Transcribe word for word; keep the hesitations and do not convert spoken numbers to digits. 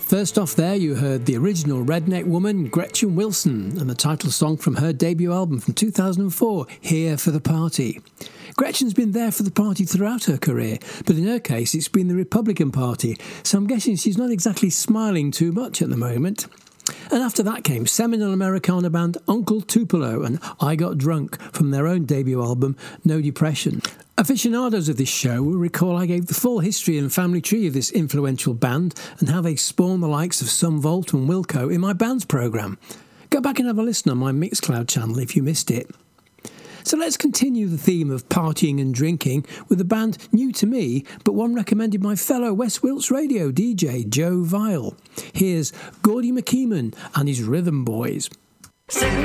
First off there, you heard the original Redneck Woman, Gretchen Wilson, and the title song from her debut album from two thousand four, Here for the Party. Gretchen's been there for the party throughout her career, but in her case it's been the Republican Party, so I'm guessing she's not exactly smiling too much at the moment. And after that came seminal Americana band Uncle Tupelo and I Got Drunk from their own debut album, No Depression. Aficionados of this show will recall I gave the full history and family tree of this influential band and how they spawned the likes of Sun Volt and Wilco in my bands programme. Go back and have a listen on my Mixcloud channel if you missed it. So let's continue the theme of partying and drinking with a band new to me, but one recommended by fellow West Wilts radio D J Joe Vile. Here's Gordy McKeeman and his Rhythm Boys.